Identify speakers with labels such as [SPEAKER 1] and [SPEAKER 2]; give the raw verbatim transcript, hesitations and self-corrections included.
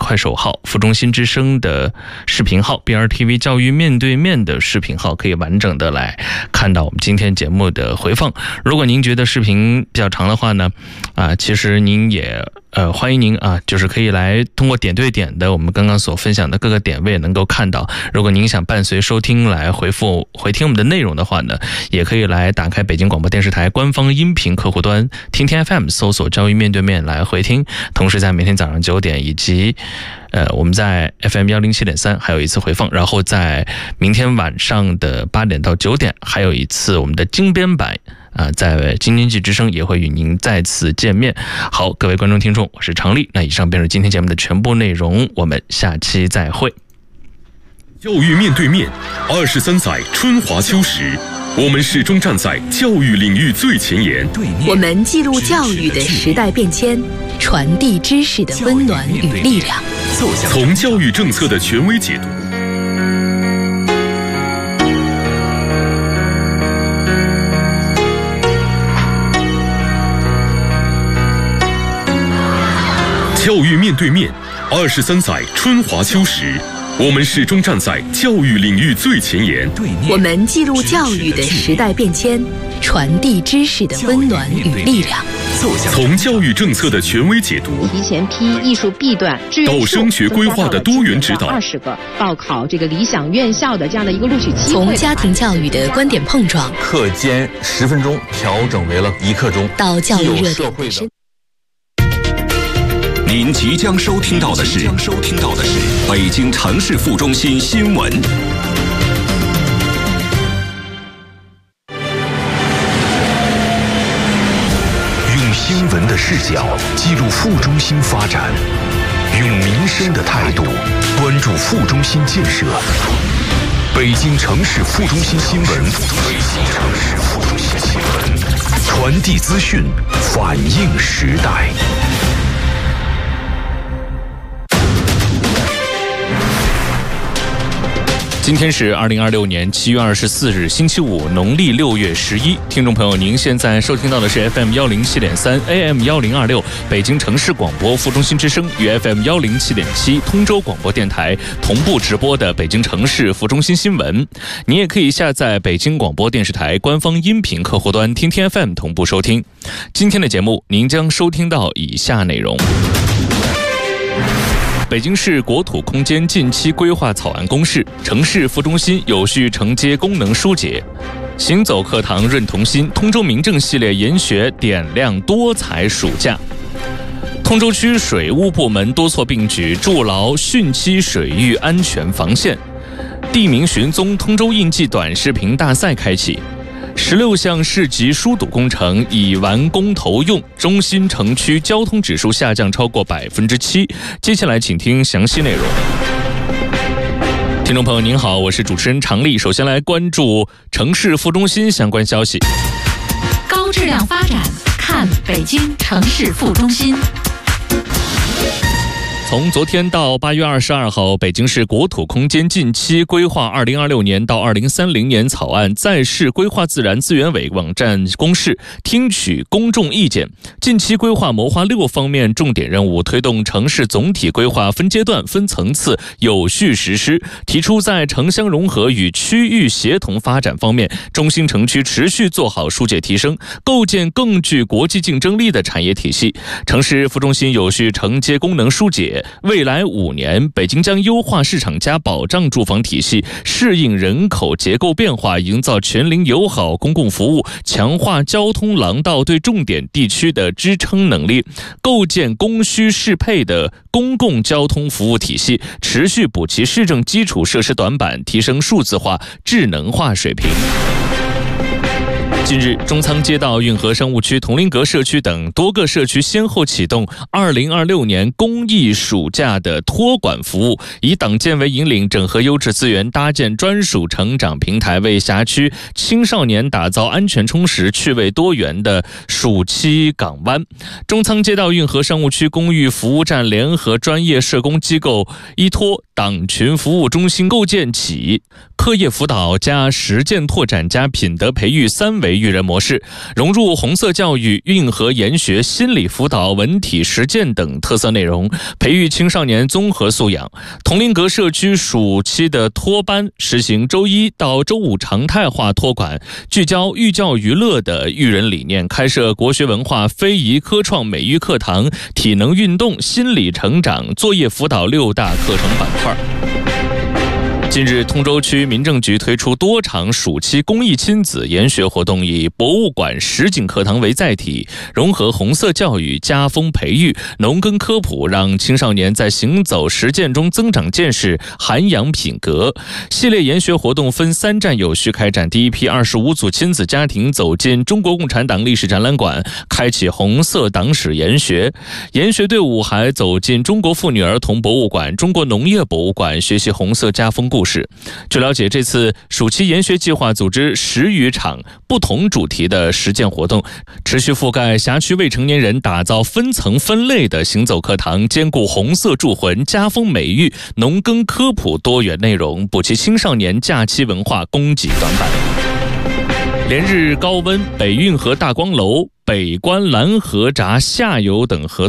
[SPEAKER 1] 快手号、附中新之声的视频号、B R T V 教育面对面的视频号，可以完整的来看到我们今天节目的回放。如果您觉得视频比较长的话呢，啊，其实您也呃欢迎您啊，就是可以来通过点对点的我们刚刚所分享的各个点位能够看到。如果您想伴随收听来回复回听我们的内容的话呢，也可以来打开北京广播电视台官方音频客户端听听 F M， 搜索教育面对面来回听。同时在每天早上九点以及呃我们在 F M 一零七点三还有一次回放，然后在明天晚上的八点到九点还有一次我们的精编版啊、呃，在京津冀之声也会与您再次见面。好，各位观众听众，我是常丽。那以上便是今天节目的全部内容，我们下期再会。
[SPEAKER 2] 教育面对面，二十三载春华秋实，我们始终站在教育领域最前沿。
[SPEAKER 3] 我们记录教育的时代变迁，传递知识的温暖与力量。
[SPEAKER 2] 从教育政策的权威解读，教育面对面，二十三载春华秋实，我们始终站在教育领域最前沿。
[SPEAKER 3] 我们记录教育的时代变迁，传递知识的温暖与力量。
[SPEAKER 2] 从教育政策的权威解读，
[SPEAKER 4] 提前批艺术 B 段
[SPEAKER 2] 到升学规划的多元指导，
[SPEAKER 4] 二十个报考这个理想院校的这样的一个录取机会。
[SPEAKER 3] 从家庭教育的观点碰撞，
[SPEAKER 5] 课间十分钟调整为了一刻钟，
[SPEAKER 3] 到教育热点本身。
[SPEAKER 6] 您即将收听到的是收听到的是北京城市副中心新闻。
[SPEAKER 7] 用新闻的视角记录副中心发展，用民生的态度关注副中心建设。北京城市副中心新闻，北京城市副中心新闻，传递资讯，反映时代。
[SPEAKER 1] 今天是二零二六年七月二十四日，星期五，农历六月十一。听众朋友，您现在收听到的是 F M 一零七点三 A M 一零二六北京城市广播副中心之声与 F M 一零七点七通州广播电台同步直播的北京城市副中心新闻。你也可以下载北京广播电视台官方音频客户端听听 F M 同步收听。今天的节目，您将收听到以下内容。北京市国土空间近期规划草案公示，城市副中心有序承接功能疏解。行走课堂润童心，通州民政系列研学点亮多彩暑假。通州区水务部门多措并举，筑牢汛期水域安全防线。地名寻踪通州印记短视频大赛开启。十六项市级疏堵工程已完工投用，中心城区交通指数下降超过百分之七。接下来请听详细内容。听众朋友您好，我是主持人常丽。首先来关注城市副中心相关消息。
[SPEAKER 8] 高质量发展，看北京城市副中心。
[SPEAKER 1] 从昨天到八月二十二号，北京市国土空间近期规划二零二六年到二零三零年草案在市规划自然资源委网站公示，听取公众意见。近期规划谋划六方面重点任务，推动城市总体规划分阶段、分层次有序实施。提出在城乡融合与区域协同发展方面，中心城区持续做好疏解提升，构建更具国际竞争力的产业体系。城市副中心有序承接功能疏解。未来五年，北京将优化市场加保障住房体系，适应人口结构变化，营造全龄友好公共服务，强化交通廊道对重点地区的支撑能力，构建供需适配的公共交通服务体系，持续补齐市政基础设施短板，提升数字化、智能化水平。近日，中仓街道运河商务区、铜陵阁社区等多个社区先后启动二零二六年公益暑假的托管服务，以党建为引领，整合优质资源，搭建专属成长平台，为辖区青少年打造安全充实、趣味多元的暑期港湾。中仓街道运河商务区公寓服务站联合专业社工机构依托党群服务中心构建起课业辅导加实践拓展加品德培育三维育人模式，融入红色教育、运河研学、心理辅导、文体实践等特色内容，培育青少年综合素养。童林阁社区暑期的托班实行周一到周五常态化托管，聚焦寓教于乐的育人理念，开设国学文化、非遗科创美育课堂、体能运动、心理成长、作业辅导六大课程板块。近日，通州区民政局推出多场暑期公益亲子研学活动，以博物馆实景课堂为载体，融合红色教育、家风培育、农耕科普，让青少年在行走实践中增长见识、涵养品格。系列研学活动分三站有序开展，第一批二十五组亲子家庭走进中国共产党历史展览馆，开启红色党史研学。研学队伍还走进中国妇女儿童博物馆、中国农业博物馆，学习红色家风故事。据了解，这次暑期研学计划组织十余场不同主题的实践活动，持续覆盖辖区未成年人，打造分层分类的行走课堂，兼顾红色铸魂、家风美育、农耕科普多元内容，补齐青少年假期文化供给短板。连日高温，北运河大光楼、北关蓝河闸下游等河